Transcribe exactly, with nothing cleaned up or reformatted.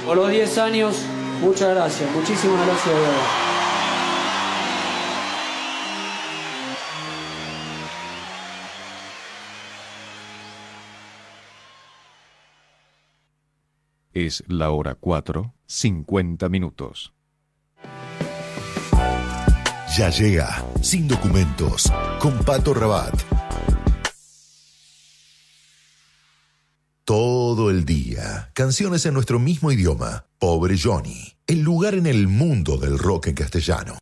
por los diez años. Muchas gracias, muchísimas gracias de verdad. Es la hora cuatro, cincuenta minutos. Ya llega, Sin Documentos, con Pato Rabat. Todo el día, canciones en nuestro mismo idioma. Pobre Johnny, el lugar en el mundo del rock en castellano.